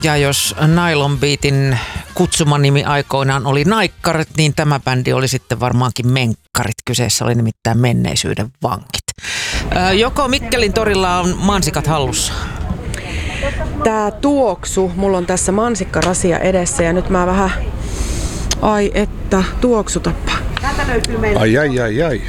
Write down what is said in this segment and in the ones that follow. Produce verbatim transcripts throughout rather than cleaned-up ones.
Ja jos Nylon Beatin kutsumanimi aikoinaan oli Naikkarit, niin tämä bändi oli sitten varmaankin Menkkarit. Kyseessä oli nimittäin menneisyyden vankit. Ää, joko Mikkelin torilla on mansikat hallussa? Tää tuoksu, mulla on tässä mansikkarasia edessä ja nyt mä vähän, ai että, tuoksutappa. Ai ai ai ai.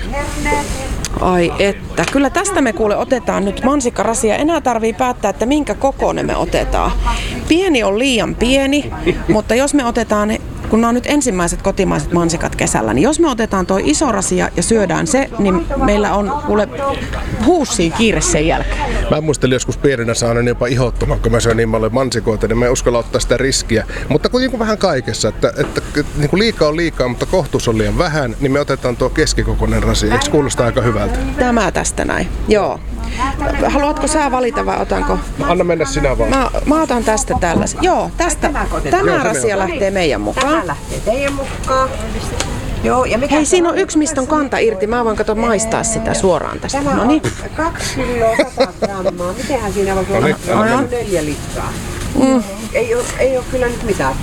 Ai että, kyllä tästä me kuule otetaan nyt mansikkarasia. Enää tarvii päättää, että minkä kokoinen me otetaan. Pieni on liian pieni, mutta jos me otetaan, kun nämä on nyt ensimmäiset kotimaiset mansikat kesällä, niin jos me otetaan toi iso rasia ja syödään se, niin meillä on kuule huussiin kiire sen jälkeen. Mä muistelin joskus pienenä saaneen jopa ihottumaan, kun mä söin niin paljon mansikoita, niin mä en uskalla ottaa sitä riskiä. Mutta kuitenkin vähän kaikessa, että, että niin kuin liikaa on liikaa, mutta kohtuus on liian vähän, niin me otetaan tuo keskikokoinen rasia. Eikö kuulostaa aika hyvältä? Tämä tästä näin, joo. Haluatko sä valita vai otanko? Anna mennä sinä vaan. Mä, mä otan tästä tällaisen. Joo, tästä. Tämä rasia lähtee meidän mukaan. Tämä lähtee teidän mukaan. Joo, ja mikä Hei, siinä on yksi, mistä on kanta irti. Mä voin kato maistaa sitä suoraan tästä. Tämä no niin. on kaksi kiloa sata grammaa. Mitenhän siinä voi olla? No On neljä litraa. Mm. Ei, ole, ei ole kyllä nyt mitään.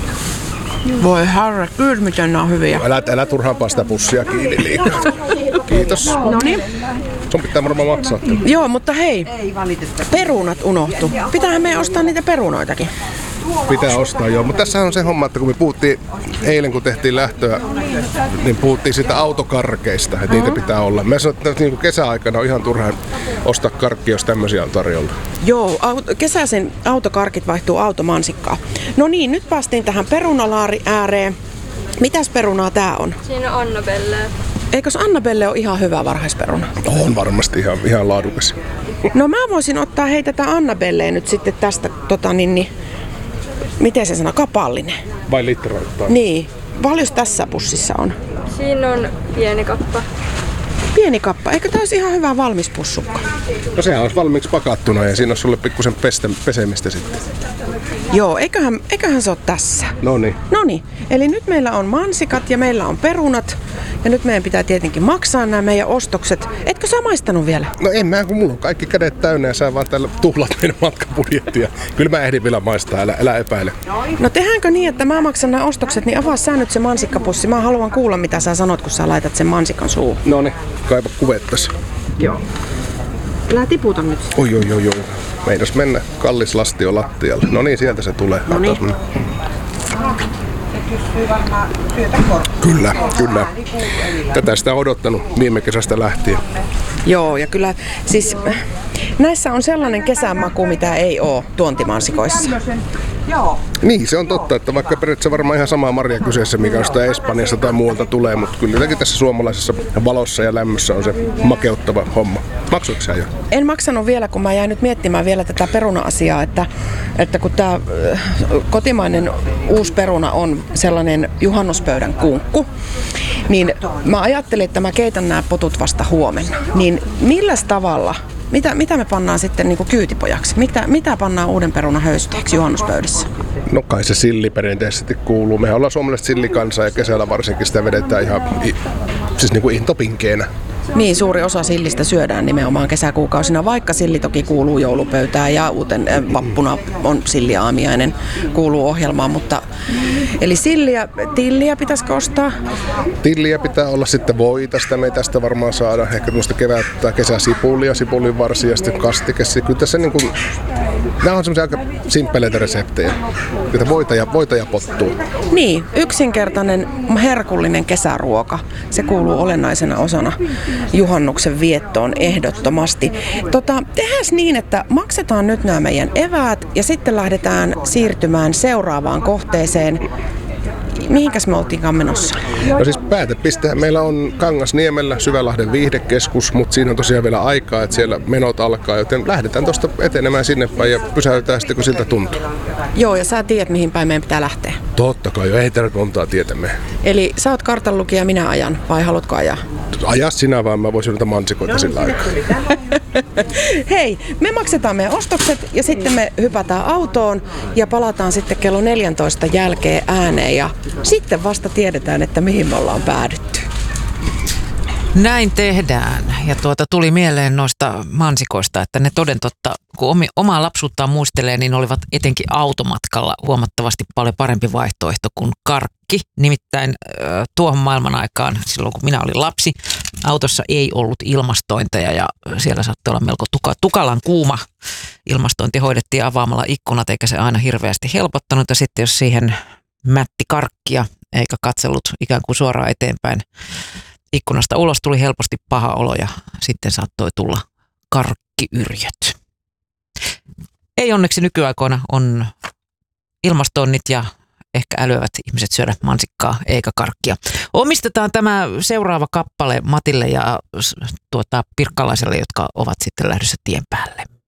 Voi harra, kyllä miten nämä on hyviä. Älä, älä turhaan paa sitä pussia kiinni liikaa. Kiitos. No niin. Sun pitää varmaan maksaa. Joo, mutta hei, Ei valitettavasti. perunat unohtu. Pitäähän meidän ostaa niitä perunoitakin. Pitää ostaa, joo. Mutta tässä on se homma, että kun me puhuttiin eilen, kun tehtiin lähtöä, niin puhuttiin siitä autokarkeista, että niitä pitää olla. Mä sanoin, että niin kesäaikana on ihan turhaan ostaa karkkia, jos tämmöisiä on tarjolla. Joo, au- kesäisen autokarkit vaihtuu automansikkaan. No niin, nyt päästiin tähän perunalaari ääreen. Mitäs perunaa tää on? Siinä on Annabelle. Eikös Annabelle ole ihan hyvä varhaisperuna? On varmasti ihan, ihan laadukas. No mä voisin ottaa hei tätä Annabelleen nyt sitten tästä, tota niin, niin miten se sanoo, kapallinen. Vai litrauttaa? Niin, paljon tässä pussissa on? Siinä on pieni kappa. Pieni kappa, eikö tää olisi ihan hyvä valmis pussukka? No sehän olisi valmiiksi pakattuna ja siinä olisi sulle pikkusen pestä, pesemistä sitten. Joo, eiköhän, eiköhän se ole tässä. No niin. Noniin, eli nyt meillä on mansikat ja meillä on perunat. Ja nyt meidän pitää tietenkin maksaa nämä meidän ostokset. Etkö sä maistanut vielä? No en mä, kun mulla on kaikki kädet täynnä ja sä vaan täällä tuhlat meidän matkabudjettia. Kyllä mä ehdin vielä maistaa, älä, älä epäile. No tehdäänkö niin, että mä maksan nämä ostokset, niin avaa sä nyt se mansikkapussi. Mä haluan kuulla, mitä sä sanot, kun sä laitat sen mansikan suuhun. No niin, kaipa kuvettas. Joo. Älä tiputa nyt. Oi, oi, oi, oi. Meinas mennä kallis lastio lattialle. No niin, sieltä se tulee. Noniin. Kyllä, kyllä. Tätä sitä on odottanut viime kesästä lähtien. Joo, ja kyllä siis näissä on sellainen kesämaku, mitä ei ole tuontimansikoissa. Niin, se on totta, että vaikka periaatteessa varmaan ihan sama marja kyseessä, mikä jostain Espanjasta tai muualta tulee, mutta kyllä jotenkin tässä suomalaisessa valossa ja lämmössä on se makeuttava homma. Maksoitko sä jo? En maksanut vielä, kun mä jäin nyt miettimään vielä tätä peruna-asiaa, että, että kun tämä kotimainen uusi peruna on sellainen juhannuspöydän kunkku, niin mä ajattelin, että mä keitän nämä potut vasta huomenna. Niin milläs tavalla, mitä, mitä me pannaan sitten niin kuin kyytipojaksi? Mitä, mitä pannaan uuden perunan höysteeksi juhannuspöydässä? No kai se silli perinteisesti kuuluu. Mehän ollaan suomalaiset sillikansa ja kesällä varsinkin sitä vedetään ihan, siis niin kuin intopinkeenä. Niin, suuri osa sillistä syödään nimenomaan kesäkuukausina, vaikka silli toki kuuluu joulupöytään ja uuten vappuna on silliaamiainen, kuuluu ohjelmaan, mutta eli silliä, tilliä pitäisikö ostaa? Tilliä pitää olla, sitten voita, sitä me ei tästä varmaan saada. Ehkä tämmöistä kevät- tai kesäsipulia, sipulin varsia ja sitten kastikesi. Kyllä tässä niin kuin, nämä on semmoisia aika simppeleitä reseptejä, että voita ja, voita ja pottuu. Niin, yksinkertainen herkullinen kesäruoka, se kuuluu olennaisena osana juhannuksen viettoon ehdottomasti. Tota, tehdään niin, että maksetaan nyt nämä meidän eväät ja sitten lähdetään siirtymään seuraavaan kohteeseen. Mihinkäs me oltiinkaan menossa? No siis päätepiste. Meillä on Kangasniemellä Syvälahden viihdekeskus, mutta siinä on tosiaan vielä aikaa, että siellä menot alkaa, joten lähdetään tuosta etenemään sinne päin ja pysäytetään sitten, kun siltä tuntuu. Joo, ja sä tiedät, mihin päin meidän pitää lähteä. Totta kai jo, ei tarvitse montaa tietämme. Eli sä oot kartanlukija, minä ajan, vai haluatko ajaa? Aja sinä vaan, mä voisin noita mansikoita sillä aikaa. Hei, me maksetaan meidän ostokset ja sitten me hypätään autoon ja palataan sitten kello neljäntoista jälkeen ääneen ja sitten vasta tiedetään, että mihin me ollaan päädytty. Näin tehdään. Ja tuota tuli mieleen noista mansikoista, että ne toden totta, kun omi, omaa lapsuuttaan muistelee, niin olivat etenkin automatkalla huomattavasti paljon parempi vaihtoehto kuin karkki. Nimittäin tuohon maailman aikaan, silloin kun minä olin lapsi, autossa ei ollut ilmastointeja ja siellä saattoi olla melko tuka, tukalan kuuma. Ilmastointi hoidettiin avaamalla ikkunat, eikä se aina hirveästi helpottanut. Ja sitten jos siihen mätti karkkia, eikä katsellut ikään kuin suoraan eteenpäin ikkunasta ulos, tuli helposti paha olo ja sitten saattoi tulla karkkiyrjöt. Ei onneksi nykyaikoina on ilmastoinnit ja ehkä älyävät ihmiset syödä mansikkaa eikä karkkia. Omistetaan tämä seuraava kappale Matille ja tuota, pirkkalaiselle, jotka ovat sitten lähdössä tien päälle.